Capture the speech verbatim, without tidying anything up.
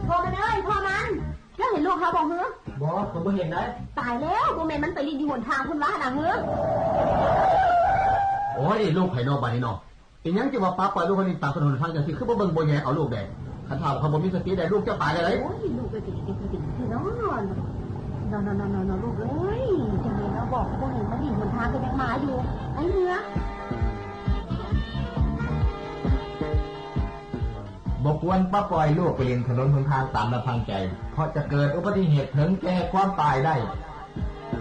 พอมันเอ้ยพอมันแล้วเห็นลูกเขาบอกเฮ้อบอกผมไม่เห็นได้ตายแล้วโมเมนต์มันไปลินอยู่หนทางคุณว่าหนังเฮ้อโอ้ยลูกไผ่นอกบ้านนี่นอกอีกยังจะว่าป้าปล่อยลูกคนนี้ตามถนนทางอย่างที่คือบ่เบิ่งบ่แย่เอาลูกแดงคันถามเขาบ่มีสติได้ลูกจะตายได้โอ้ยลูกก็ติดติดติดติดนอนนอนนอนนอนนอนลูกเอ้ยจังเลยนะบอกพวกนี้มันลินหนทางก็ยังมาอยู่ไอ้เนื้อบอกควรป้าปล่อยลูกไปเลียนถนนหนทางตามลำพังใจเพราะจะเกิดอุบัติเหตุถึงแก่ความตายได้